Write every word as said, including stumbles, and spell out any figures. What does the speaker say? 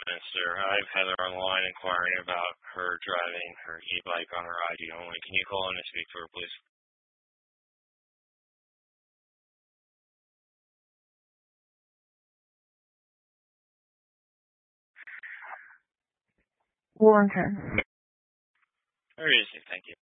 Sir, I have Heather on the line inquiring about her driving her e-bike on her I D only. Can you call in and speak to her, please? Warren. Very easy, thank you.